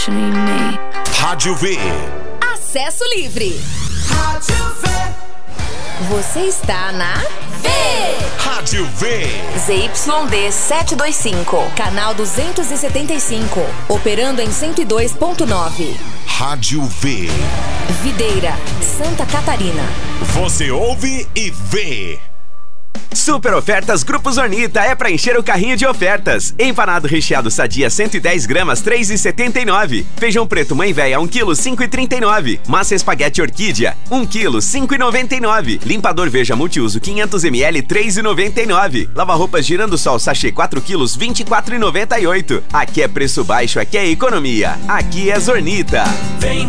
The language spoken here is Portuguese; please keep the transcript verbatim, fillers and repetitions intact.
passion in me. Rádio V. Acesso livre. Rádio V. Você está na V. Rádio V. Z Y D setecentos e vinte e cinco, canal duzentos e setenta e cinco, operando em cento e dois ponto nove. Rádio V. Videira, Santa Catarina. Você ouve e vê. Super ofertas Grupo Zornita é pra encher o carrinho de ofertas. Empanado recheado Sadia cento e dez gramas, três reais e setenta e nove centavos. Feijão preto Mãe Véia um quilo, cinco reais e trinta e nove centavos. Massa espaguete Orquídea um quilo, cinco reais e noventa e nove centavos. Limpador Veja multiuso quinhentos mililitros, três reais e noventa e nove centavos. Lava-roupas Girando Sol sachê quatro quilos, vinte e quatro reais e noventa e oito centavos. Aqui é preço baixo, aqui é economia. Aqui é Zornita. Vem